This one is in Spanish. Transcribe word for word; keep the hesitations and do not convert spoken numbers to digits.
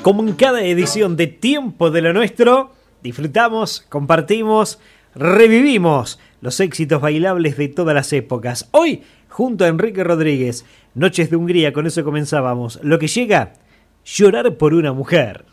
Como en cada edición de Tiempo de lo Nuestro, disfrutamos, compartimos, revivimos los éxitos bailables de todas las épocas. Hoy, junto a Enrique Rodríguez, Noches de Hungría, con eso comenzábamos. Lo que llega, Llorar por una mujer.